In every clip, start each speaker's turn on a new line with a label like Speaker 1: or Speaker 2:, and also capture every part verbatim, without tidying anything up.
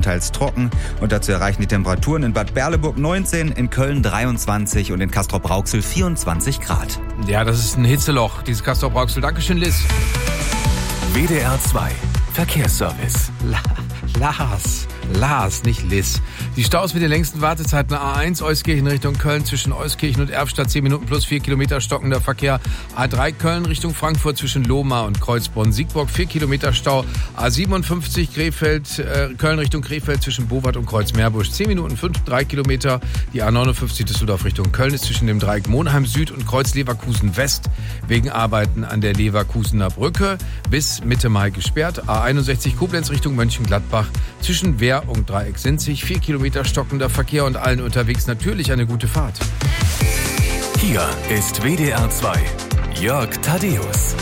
Speaker 1: größtenteils trocken. Und dazu erreichen die Temperaturen in Bad Berleburg neunzehn, in Köln dreiundzwanzig und in Castrop-Rauxel vierundzwanzig Grad.
Speaker 2: Ja, das ist ein Hitzeloch, dieses Castrop-Rauxel. Dankeschön, Liz.
Speaker 3: W D R zwei Verkehrsservice.
Speaker 2: La- Lars. Lars, nicht Liz. Die Staus mit den längsten Wartezeiten A eins, Euskirchen Richtung Köln zwischen Euskirchen und Erftstadt zehn Minuten plus vier Kilometer stockender Verkehr. A drei Köln Richtung Frankfurt zwischen Lohmar und Kreuzbronn-Siegburg vier Kilometer Stau. A siebenundfünfzig Krefeld, äh, Köln Richtung Krefeld zwischen Bowart und Kreuzmeerbusch zehn Minuten fünf, drei Kilometer. Die A neunundfünfzig Düsseldorf Richtung Köln ist zwischen dem Dreieck Monheim Süd und Kreuz Leverkusen West wegen Arbeiten an der Leverkusener Brücke bis Mitte Mai gesperrt. A einundsechzig Koblenz Richtung Mönchengladbach zwischen Wehr und Dreieck Sinzig vier Kilometer stockender Verkehr und allen unterwegs natürlich eine gute Fahrt.
Speaker 3: Hier ist W D R zwei Jörg Thaddeus.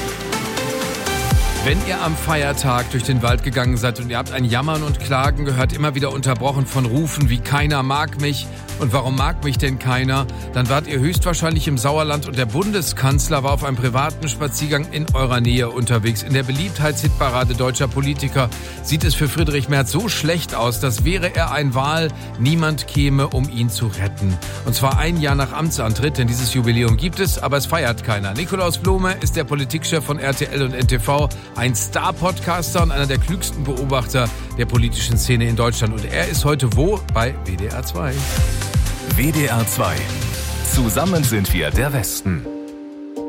Speaker 2: Wenn ihr am Feiertag durch den Wald gegangen seid und ihr habt ein Jammern und Klagen gehört, immer wieder unterbrochen von Rufen wie "Keiner mag mich" und "Warum mag mich denn keiner?", dann wart ihr höchstwahrscheinlich im Sauerland und der Bundeskanzler war auf einem privaten Spaziergang in eurer Nähe unterwegs. In der Beliebtheitshitparade deutscher Politiker sieht es für Friedrich Merz so schlecht aus, dass wäre er ein Wal, niemand käme, um ihn zu retten. Und zwar ein Jahr nach Amtsantritt, denn dieses Jubiläum gibt es, aber es feiert keiner. Nikolaus Blome ist der Politikchef von R T L und N T V, ein Star-Podcaster und einer der klügsten Beobachter der politischen Szene in Deutschland. Und er ist heute wo? Bei W D R zwei.
Speaker 3: W D R zwei. Zusammen sind wir der Westen.